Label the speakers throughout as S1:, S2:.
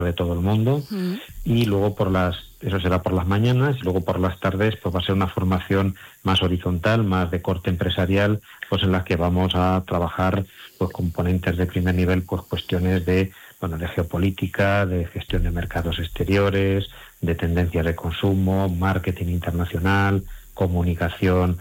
S1: de todo el mundo. Y luego eso será por las mañanas, y luego por las tardes pues va a ser una formación más horizontal, más de corte empresarial, pues en las que vamos a trabajar pues componentes de primer nivel, pues cuestiones de geopolítica, de gestión de mercados exteriores, de tendencias de consumo, marketing internacional, comunicación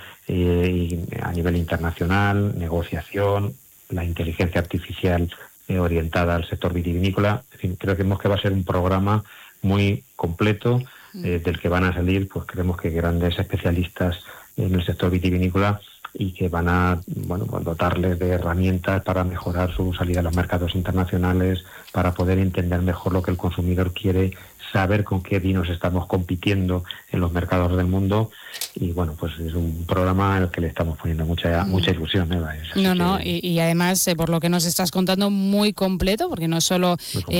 S1: a nivel internacional, negociación, la inteligencia artificial orientada al sector vitivinícola. En fin, creemos que va a ser un programa muy completo, del que van a salir, pues creemos que grandes especialistas en el sector vitivinícola, y que van a dotarles de herramientas para mejorar su salida a los mercados internacionales, para poder entender mejor lo que el consumidor quiere, saber con qué vinos estamos compitiendo en los mercados del mundo. Y bueno, pues es un programa al que le estamos poniendo mucha ilusión, Eva.
S2: Y además, por lo que nos estás contando, muy completo, porque no solo,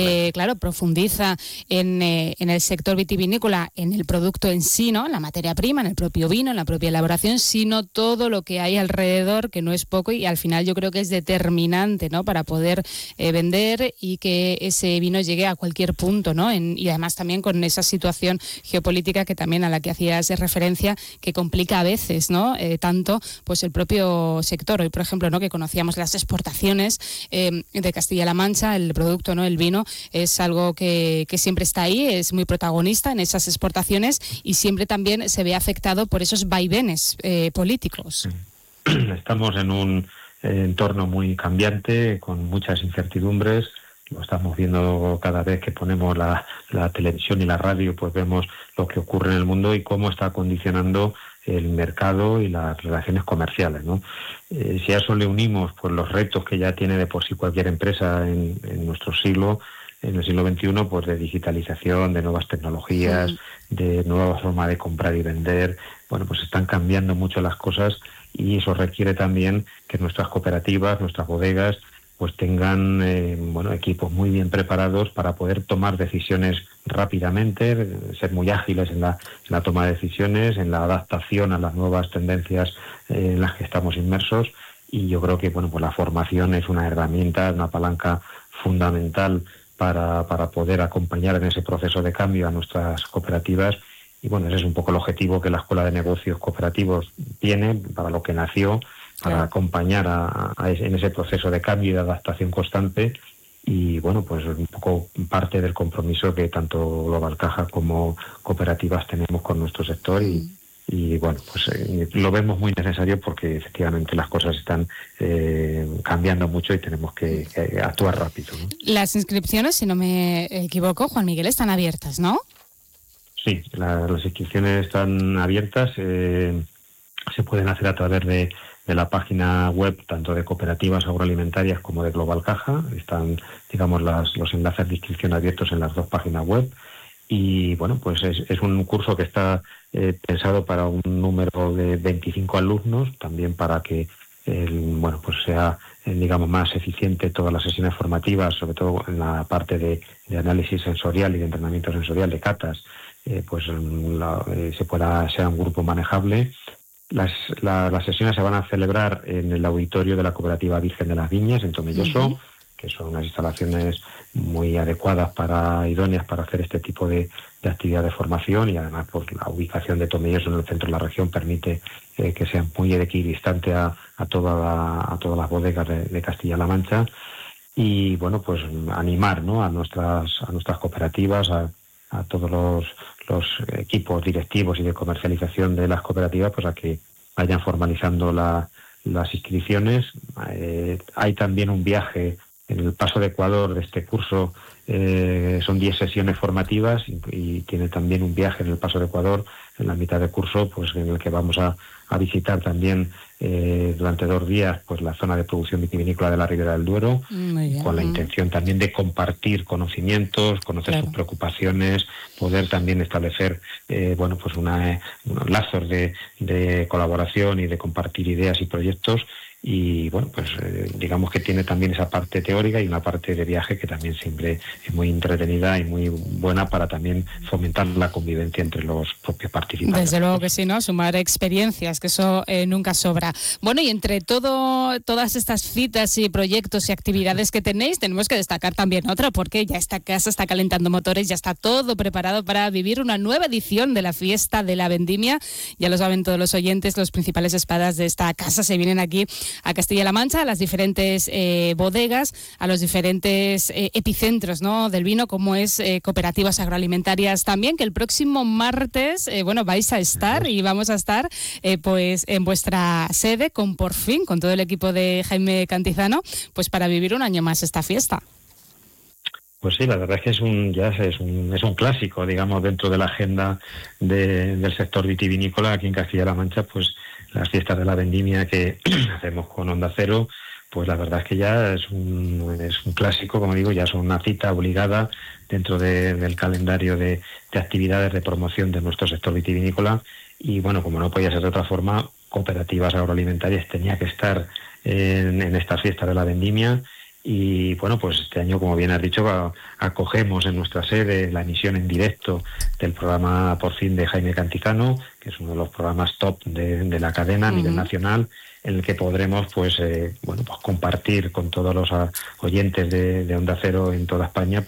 S2: profundiza en el sector vitivinícola, en el producto en sí, ¿no? En la materia prima, en el propio vino, en la propia elaboración, sino todo lo que hay alrededor, que no es poco, y al final yo creo que es determinante, ¿no? Para poder vender y que ese vino llegue a cualquier punto, ¿no? Y además también con esa situación geopolítica que también a la que hacías referencia, que complica a veces, ¿no? Tanto pues el propio sector. Hoy, por ejemplo, ¿no? Que conocíamos las exportaciones de Castilla-La Mancha, el producto, ¿no? El vino es algo que siempre está ahí, es muy protagonista en esas exportaciones, y siempre también se ve afectado por esos vaivenes políticos.
S1: Estamos en un entorno muy cambiante, con muchas incertidumbres. Lo estamos viendo cada vez que ponemos la televisión y la radio, pues vemos lo que ocurre en el mundo y cómo está condicionando el mercado y las relaciones comerciales, ¿no? Si a eso le unimos pues los retos que ya tiene de por sí cualquier empresa en nuestro siglo, en el siglo XXI, pues de digitalización, de nuevas tecnologías, de nueva forma de comprar y vender, bueno, pues están cambiando mucho las cosas, y eso requiere también que nuestras cooperativas, nuestras bodegas, pues tengan equipos muy bien preparados para poder tomar decisiones rápidamente, ser muy ágiles en la toma de decisiones, en la adaptación a las nuevas tendencias en las que estamos inmersos. Y yo creo que pues la formación es una herramienta, una palanca fundamental para poder acompañar en ese proceso de cambio a nuestras cooperativas. Y bueno, ese es un poco el objetivo que la Escuela de Negocios Cooperativos tiene, para lo que nació, para acompañar en ese proceso de cambio y de adaptación constante. Y bueno, pues un poco parte del compromiso que tanto Global Caja como cooperativas tenemos con nuestro sector. Y bueno, pues lo vemos muy necesario, porque efectivamente las cosas están cambiando mucho y tenemos que actuar rápido, ¿no?
S2: Las inscripciones, si no me equivoco, Juan Miguel, están abiertas, ¿no?
S1: Sí, las inscripciones están abiertas. Se pueden hacer a través de la página web, tanto de cooperativas agroalimentarias como de Global Caja. Están, digamos, los enlaces de inscripción abiertos en las dos páginas web. Y bueno, pues es un curso que está pensado para un número de 25 alumnos, también para que sea digamos más eficiente todas las sesiones formativas, sobre todo en la parte de análisis sensorial y de entrenamiento sensorial, de catas, sea un grupo manejable. Las sesiones se van a celebrar en el auditorio de la Cooperativa Virgen de las Viñas, en Tomelloso, que son unas instalaciones muy adecuadas, idóneas para hacer este tipo de actividad de formación, y además pues la ubicación de Tomelloso en el centro de la región permite que sea muy equidistante a todas las bodegas de Castilla-La Mancha. Y bueno, pues animar, ¿no?, a nuestras cooperativas, a todos los equipos directivos y de comercialización de las cooperativas, pues a que vayan formalizando las inscripciones. Hay también un viaje en el Paso de Ecuador de este curso. Son 10 sesiones formativas y tiene también un viaje en el Paso de Ecuador en la mitad de curso, pues en el que vamos a visitar también durante 2 días pues la zona de producción vitivinícola de la Ribera del Duero, con la intención también de compartir conocimientos, conocer sus preocupaciones, poder también establecer unos lazos de colaboración y de compartir ideas y proyectos. y bueno, pues digamos que tiene también esa parte teórica y una parte de viaje que también siempre es muy entretenida y muy buena para también fomentar la convivencia entre los propios participantes.
S2: Desde luego que sí, ¿no? Sumar experiencias, que eso nunca sobra. Bueno, y entre todas estas citas y proyectos y actividades que tenéis, tenemos que destacar también otra, porque ya esta casa está calentando motores, ya está todo preparado para vivir una nueva edición de la Fiesta de la Vendimia. Ya lo saben todos los oyentes, los principales espadas de esta casa se vienen aquí a Castilla-La Mancha, a las diferentes bodegas, a los diferentes epicentros, ¿no?, del vino, como es cooperativas agroalimentarias también, que el próximo martes, vais a estar y vamos a estar pues en vuestra sede con todo el equipo de Jaime Cantizano, pues para vivir un año más esta fiesta.
S1: Pues sí, la verdad es que es un clásico, digamos, dentro de la agenda del sector vitivinícola aquí en Castilla-La Mancha, pues las fiestas de la vendimia que hacemos con Onda Cero, pues la verdad es que ya es un clásico, como digo, ya son una cita obligada dentro del calendario de actividades de promoción de nuestro sector vitivinícola. Y bueno, como no podía ser de otra forma, cooperativas agroalimentarias tenía que estar en esta fiesta de la vendimia. Y bueno, pues este año, como bien has dicho, acogemos en nuestra sede la emisión en directo del programa Por Fin de Jaime Cantizano, que es uno de los programas top de la cadena a nivel nacional, en el que podremos pues compartir con todos los oyentes de Onda Cero en toda España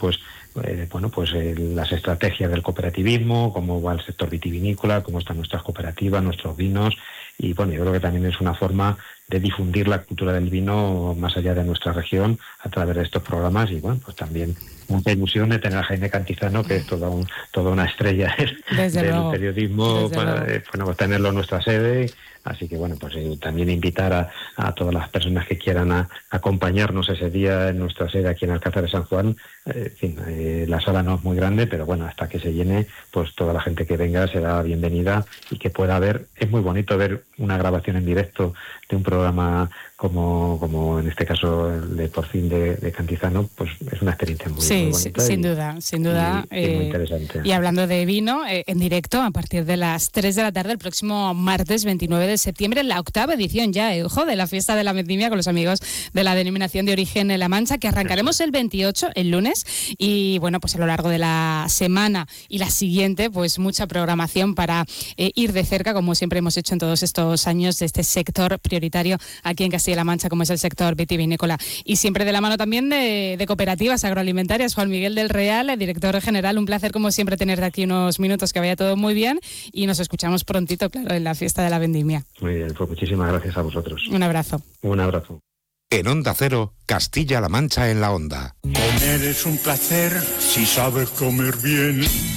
S1: las estrategias del cooperativismo, cómo va el sector vitivinícola, cómo están nuestras cooperativas, nuestros vinos. Y bueno, yo creo que también es una forma de difundir la cultura del vino más allá de nuestra región a través de estos programas. Y bueno, pues también mucha ilusión de tener a Jaime Cantizano, que es toda una estrella del periodismo, para pues tenerlo en nuestra sede. Así que bueno, pues también invitar a todas las personas que quieran acompañarnos ese día en nuestra sede aquí en Alcázar de San Juan. La sala no es muy grande, pero bueno, hasta que se llene, pues toda la gente que venga será bienvenida y que pueda ver. Es muy bonito ver una grabación en directo de un programa como en este caso el de Por Fin de Cantizano, pues es una experiencia muy bonita. Sí,
S2: sin duda.
S1: Y muy interesante.
S2: Y hablando de vino, en directo a partir de las 3 de la tarde el próximo martes 29 de septiembre, la 8ª edición ya, de la Fiesta de la Vendimia con los amigos de la Denominación de Origen en La Mancha, que arrancaremos el 28, el lunes, y bueno, pues a lo largo de la semana y la siguiente, pues mucha programación para ir de cerca, como siempre hemos hecho en todos estos años, de este sector prioritario aquí en Castilla-La Mancha, como es el sector vitivinícola, y siempre de la mano también de cooperativas agroalimentarias. Juan Miguel del Real, el director general, un placer como siempre tenerte aquí unos minutos, que vaya todo muy bien, y nos escuchamos prontito, claro, en la Fiesta de la Vendimia.
S1: Muy bien, pues muchísimas gracias a vosotros.
S2: Un abrazo.
S1: Un abrazo.
S3: En Onda Cero, Castilla-La Mancha en la Onda.
S4: Comer es un placer si sabes comer bien.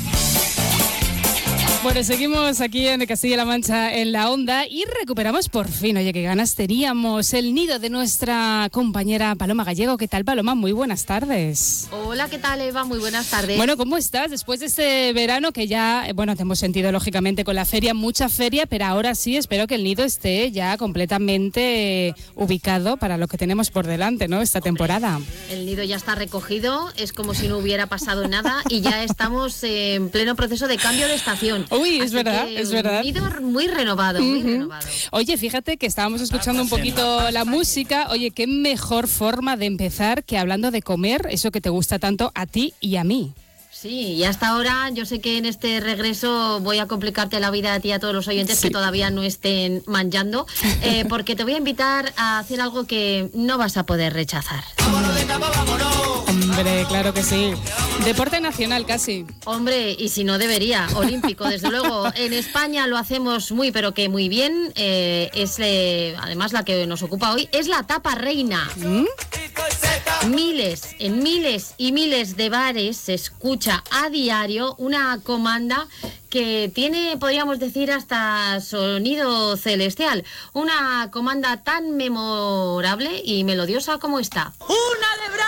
S2: Bueno, seguimos aquí en Castilla-La Mancha en la Onda y recuperamos por fin, oye, qué ganas teníamos, el nido de nuestra compañera Paloma Gallego. ¿Qué tal, Paloma? Muy buenas tardes.
S5: Hola, ¿qué tal, Eva? Muy buenas tardes.
S2: Bueno, ¿cómo estás? Después de este verano que ya, te hemos sentido lógicamente con la feria, mucha feria, pero ahora sí espero que el nido esté ya completamente ubicado para lo que tenemos por delante, ¿no? Esta temporada.
S5: El nido ya está recogido, es como si no hubiera pasado nada y ya estamos en pleno proceso de cambio de estación.
S2: Uy, es verdad.
S5: Un nido muy renovado, muy renovado.
S2: Oye, fíjate que estábamos escuchando un poquito la música. Oye, qué mejor forma de empezar que hablando de comer, eso que te gusta tanto a ti y a mí.
S5: Sí, y hasta ahora yo sé que en este regreso voy a complicarte la vida a ti y a todos los oyentes que todavía no estén manchando, porque te voy a invitar a hacer algo que no vas a poder rechazar.
S2: Hombre, claro que sí. Deporte nacional casi.
S5: Hombre, y si no debería, olímpico, desde luego. En España lo hacemos muy, pero que muy bien. Además la que nos ocupa hoy es la tapa reina. En miles y miles de bares se escucha a diario una comanda que tiene, podríamos decir, hasta sonido celestial. Una comanda tan memorable y melodiosa como esta.
S6: ¡Una de brava!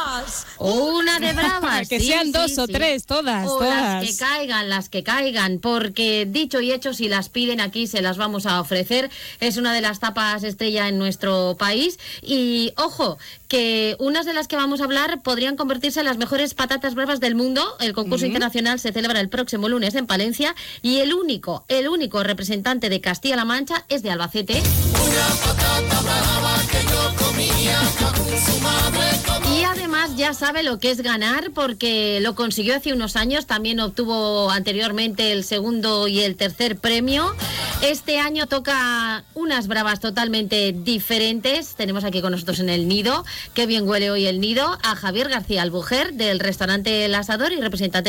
S5: Una de bravas.
S2: Que sean dos o tres, todas.
S5: Las que caigan, porque dicho y hecho, si las piden aquí se las vamos a ofrecer. Es una de las tapas estrella en nuestro país. Y ojo, que unas de las que vamos a hablar podrían convertirse en las mejores patatas bravas del mundo. El concurso internacional se celebra el próximo lunes en Palencia y el único representante de Castilla-La Mancha es de Albacete.
S6: Una patata brava que yo comía con su madre.
S5: Y además ya sabe lo que es ganar, porque lo consiguió hace unos años, también obtuvo anteriormente el segundo y el tercer premio. Este año toca unas bravas totalmente diferentes. Tenemos aquí con nosotros en el nido, qué bien huele hoy el nido, a Javier García Albujer del restaurante El Asador y representante